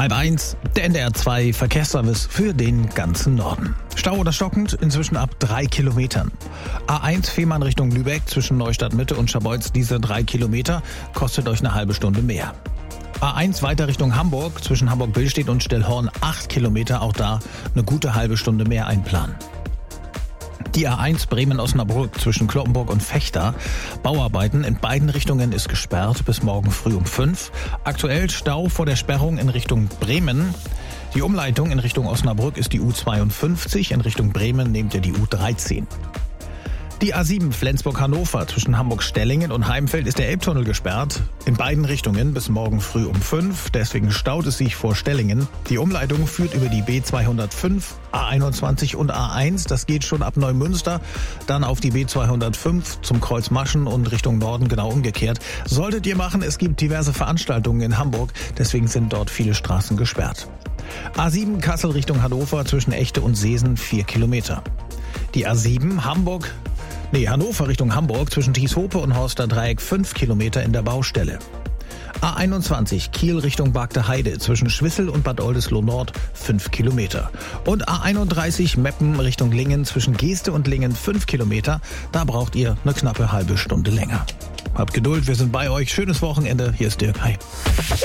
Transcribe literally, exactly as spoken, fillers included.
Halb eins, der N D R zwei Verkehrsservice für den ganzen Norden. Stau oder stockend, inzwischen ab drei Kilometern. A eins Fehmarn Richtung Lübeck zwischen Neustadt Mitte und Scharbeutz, diese drei Kilometer, kostet euch eine halbe Stunde mehr. A eins weiter Richtung Hamburg, zwischen Hamburg-Billstedt und Stellhorn acht Kilometer, auch da eine gute halbe Stunde mehr einplanen. Die A eins Bremen-Osnabrück zwischen Cloppenburg und Vechta. Bauarbeiten in beiden Richtungen ist gesperrt bis morgen früh um fünf. Aktuell Stau vor der Sperrung in Richtung Bremen. Die Umleitung in Richtung Osnabrück ist die U zweiundfünfzig, in Richtung Bremen nehmt ihr die U dreizehn. Die A sieben Flensburg-Hannover zwischen Hamburg-Stellingen und Heimfeld ist der Elbtunnel gesperrt. In beiden Richtungen bis morgen früh um fünf. Deswegen staut es sich vor Stellingen. Die Umleitung führt über die B zweihundertfünf, A einundzwanzig und A eins. Das geht schon ab Neumünster. Dann auf die B zweihundertfünf zum Kreuz Maschen und Richtung Norden genau umgekehrt. Solltet ihr machen, es gibt diverse Veranstaltungen in Hamburg. Deswegen sind dort viele Straßen gesperrt. A sieben Kassel Richtung Hannover zwischen Echte und Seesen vier Kilometer. Die A sieben Hamburg Nee, Hannover Richtung Hamburg zwischen Thieshope und Horster Dreieck fünf Kilometer in der Baustelle. A einundzwanzig Kiel Richtung Bagde Heide zwischen Schwissel und Bad Oldesloe Nord fünf Kilometer. Und A einunddreißig Meppen Richtung Lingen zwischen Geeste und Lingen fünf Kilometer. Da braucht ihr eine knappe halbe Stunde länger. Habt Geduld, wir sind bei euch. Schönes Wochenende. Hier ist Dirk. Hi.